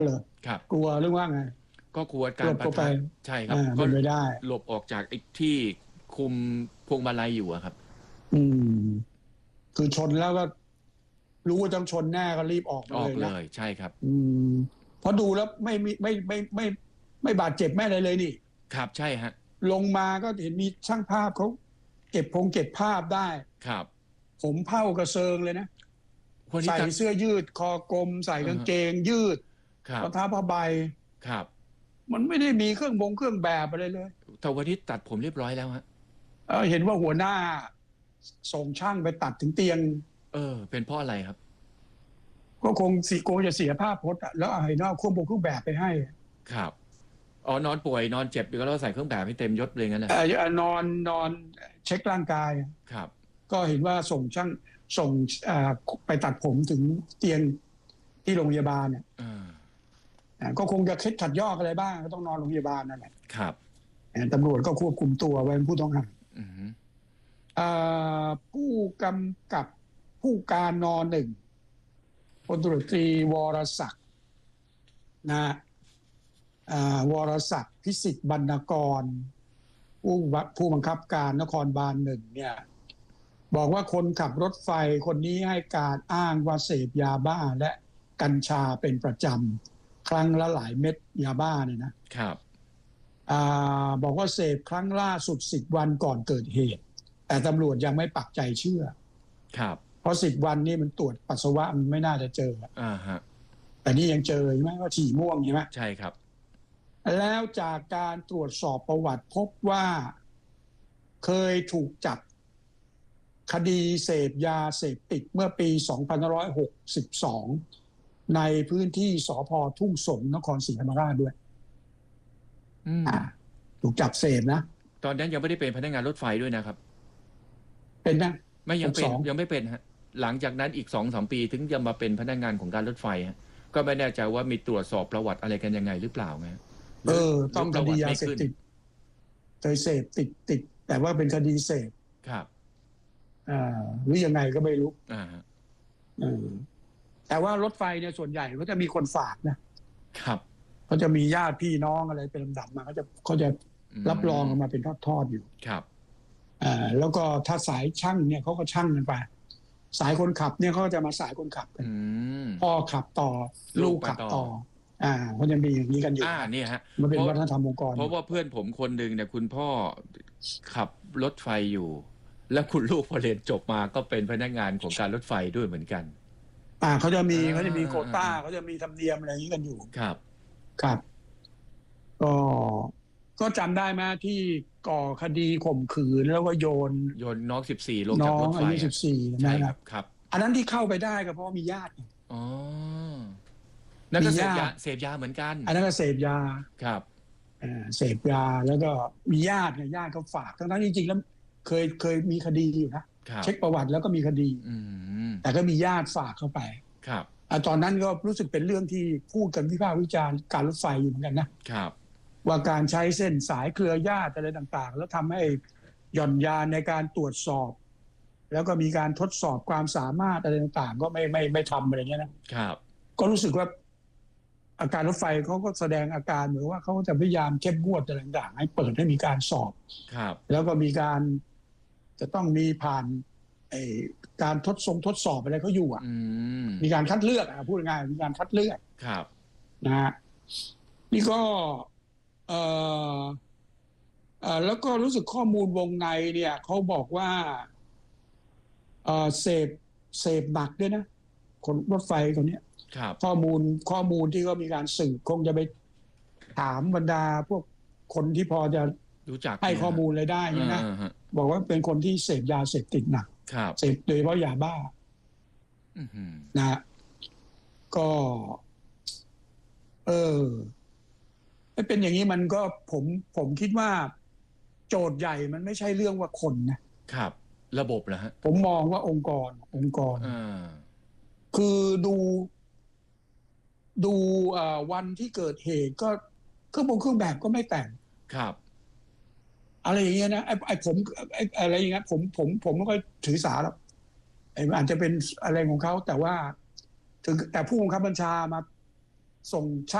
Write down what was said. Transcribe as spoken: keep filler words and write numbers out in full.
เลยครับกลัวเรื่องว่าไงก็กลัวหลการปะบเข้าไปทะใช่ครับอ่าก็เป็นไปได้หลบออกจากไอ้ที่คุมพวงมาลัยอยู่อะครับอืมคือชนแล้วก็รู้ว่าต้องชนแน่ก็รีบออกมาเลยนะออกเลยใช่ครับอืมเพราะดูแล้วไม่มีไม่ไม่ไม่ไม่ไม่บาดเจ็บไม่อะไรเลยนี่ครับใช่ฮะลงมาก็เห็นมีช่างภาพเขาเก็บพงเก็บภาพได้ครับผมเผ้ากระเซิงเลยนะใส่คนที่ตัดเสื้อยืดคอกลมใส่เออกางเกงยืดครับรองเท้าผ้าใบครับมันไม่ได้มีเครื่องบงเครื่องแบบอะไรเลยแต่วันนี้ตัดผมเรียบร้อยแล้วฮะเออเห็นว่าหัวหน้าส่งช่างไปตัดถึงเตียงเออเป็นเพราะอะไรครับก็คงสิโกงจะเสียภาพพจน์อะแล้วไอ้นอกควบคุมเครื่องแบบไปให้ครับอ๋อนอนป่วยนอนเจ็บอยู่ก็แล้วใส่เครื่องแบบให้เต็มยศเลยงั้นนะเอ่อนอนนอนเช็คร่างกายครับก็เห็นว่าส่งช่างส่งเอ่อไปตัดผมถึงเตียงที่โรงพยาบาลเนี่ยอ่าอ่าก็คงจะเคล็ดขัดยอกอะไรบ้างก็ต้องนอนโรงพยาบาลนั่นแหละครับอ่าตำรวจก็ควบคุมตัวไว้เป็นผู้ต้องหาอืมอ่าผู้กำกับผู้การนหนึ่งพลตำรวจตรีวรศักดิ์นะอ่าวรศักดิ์พิสิทธิ์บรรณกร ผู้บัผู้บังคับการนครบาลหนึ่งเนี่ยบอกว่าคนขับรถไฟคนนี้ให้การอ้างว่าเสพยาบ้าและกัญชาเป็นประจำครั้งละหลายเม็ดยาบ้าเนี่ยนะครับอาบอกว่าเสพครั้งล่าสุดสิบวันก่อนเกิดเหตุแต่ตำรวจยังไม่ปักใจเชื่อครับเพราะสิบวันนี้มันตรวจปัสสาวะมันไม่น่าจะเจออ่าฮะแต่นี่ยังเจอใช่ไหมว่าฉี่ม่วงใช่ไหมใช่ครับแล้วจากการตรวจสอบประวัติพบว่าเคยถูกจับคดีเสพยาเสพติดเมื่อปีสองพันห้าร้อยหกสิบสองในพื้นที่สภทุ่งสงนครศรีธรรมราชด้วยอืมอ่าถูกจับเสพนะตอนนั้นยังไม่ได้เป็นพนักงานรถไฟด้วยนะครับเป็นนะไม่ยังเป็นหกสองยังไม่เป็นฮะหลังจากนั้นอีกสองสามปีถึงจะมาเป็นพนักงานของการรถไฟฮะก็ไม่แน่ใจว่ามีตรวจสอบประวัติอะไรกันยังไงหรือเปล่าไงหเอรืออหรืต้องคดีประวัติไม่ขึ้นยาเสพติดเคยเสพติดติดแต่ว่าเป็นคดีเสพครับอ่าหรือยังไงก็ไม่รู้อ่าฮะเออแต่ว่ารถไฟเนี่ยส่วนใหญ่เขาจะมีคนฝากนะครับ เขาจะมีญาติพี่น้องอะไรเป็นลำดับมาเขาจะเขาจะอืรับรองมกันมาเป็นทอดๆอยู่ครับอ่าแล้วก็ถ้าสายช่างเนี่ยเขาก็ช่างกันไปสายคนขับเนี่ยเขาก็จะมาสายคนขับกันอืมพ่อขับต่อลูลูกกไปต่อขับต่ออ่าเขาจะมีอย่างนี้กันอยู่อ่าเนี่ยฮะมันเพราะเป็นวัฒนธรรมองค์กรเพราะว่าเพื่อนผมคนหนึ่งเนี่ยคุณพ่อขับรถไฟอยู่แล้วคุณลูกพอเรียนจบมาก็เป็นพนักงานของการรถไฟด้วยเหมือนกันอ่าเขาจะมีอ่าเขาจะมีโควต้าอ่าเขาจะมีธรรมเนียมอะไรอย่างนี้กันอยู่ครับครับก็ก็จำได้ไหมที่ก่อคดีข่มขืนแล้วก็โยนโยนน้องสิบสี่ลงจากน้องรถไฟอายุสิอ่ะบสี่ใช่นะนะครับครับอันนั้นที่เข้าไปได้ก็เพราะมีญาติอ๋อนั่นมีก็เสพญาติยาเสพยาเหมือนกันอันนั้นก็เสพยาครับอ่าเสพยาแล้วก็มีญาติเนี่ยญาติเขาฝากทั้งนั้นจริงๆแล้วเคยเคยมีคดีอยู่นะครับเช็คประวัติแล้วก็มีคดีอืมแต่ก็มีญาติฝากเข้าไปครับอ่าตอนนั้นก็รู้สึกเป็นเรื่องที่พูดกันวิพากษ์วิจารณ์การรถไฟอยู่เหมือนกันนะครับว่าการใช้เส้นสายเครือญาติอะไรต่างๆแล้วทำให้หย่อนยานในการตรวจสอบ แล้วก็มีการทดสอบความสามารถอะไรต่างๆก็ไม่ไม่ไม่ทำอะไรเงี้ยนะครับก็รู้สึกว่าอาการรถไฟเขาก็แสดงอาการเหมือนว่าเขาจะพยายามเข้มงวดอะไรต่างๆให้เปิดให้มีการสอบครับแล้วก็มีการจะต้องมีผ่านไอ้การทดสอบทดสอบอะไรเขาอยู่อ่ะอืมมีการคัดเลือกอ่ะพูดง่ายๆมีการคัดเลือกครับนะฮะนี่ก็เอ่อเอ่อแล้วก็รู้สึกข้อมูลวงในเนี่ยเขาบอกว่าเอ่อเสพเสพหนักด้วยนะคนรถไฟคนเนี้ยครับข้อมูลข้อมูลที่เขามีการสืบคงจะไปถามบรรดาพวกคนที่พอจะรู้จักให้เนี่ยฮะข้อมูลอะไรได้เนี่ยนะอ่าฮะบอกว่าเป็นคนที่เสพยาเสพติดหนักครับเสพโดยเฉพาะยาบ้าอือหือนะฮะก็เออเป็นอย่างนี้มันก็ผมผมคิดว่าโจทย์ใหญ่มันไม่ใช่เรื่องว่าคนนะครับระบบเหรอฮะผมมองว่าองค์กรองค์กรอ่าคือดูดูเอ่อวันที่เกิดเหตุก็เครื่องบงเครื่องแบบก็ไม่แต่งครับอะไรอย่างเงี้ยนะไอ้ไอ้ผมไอ้อะไรอย่างเงี้ยผมผมผมไม่ค่อยถือสาหรอกไอ้อาจจะเป็นอะไรของเขาแต่ว่าถึงแต่ผู้บังคับบัญชามาส่ง